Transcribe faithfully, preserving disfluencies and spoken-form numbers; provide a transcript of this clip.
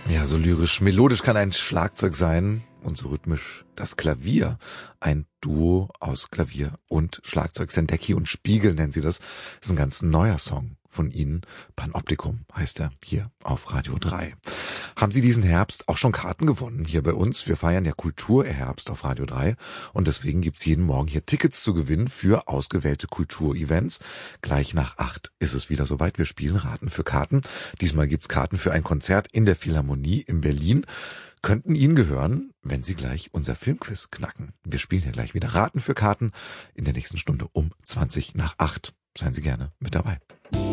Ja, so lyrisch, melodisch kann ein Schlagzeug sein und so rhythmisch das Klavier. Ein Duo aus Klavier und Schlagzeug. Sendecki und Spiegel nennen sie das. Das ist ein ganz neuer Song von ihnen. Panoptikum heißt er hier auf Radio drei. Haben Sie diesen Herbst auch schon Karten gewonnen hier bei uns? Wir feiern ja Kulturherbst auf Radio drei und deswegen gibt's jeden Morgen hier Tickets zu gewinnen für ausgewählte Kulturevents. Gleich nach acht ist es wieder soweit. Wir spielen Raten für Karten. Diesmal gibt's Karten für ein Konzert in der Philharmonie in Berlin. Könnten Ihnen gehören, wenn Sie gleich unser Filmquiz knacken. Wir spielen hier gleich wieder Raten für Karten in der nächsten Stunde um zwanzig nach acht. Seien Sie gerne mit dabei.